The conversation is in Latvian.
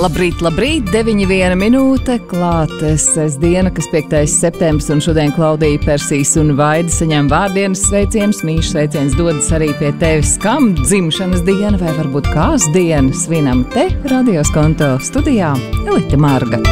Labrīt, labrīt, 9:01 minūte, klāt sestdiena, kas 5. septembris, un šodien Klaudija, Persijas un Vaida saņem vārdienas sveicienus, mīļš sveiciens dodas arī pie tevis, kam dzimšanas diena vai varbūt kāds diena svinam te Radio Skonto studijā Elite Marga.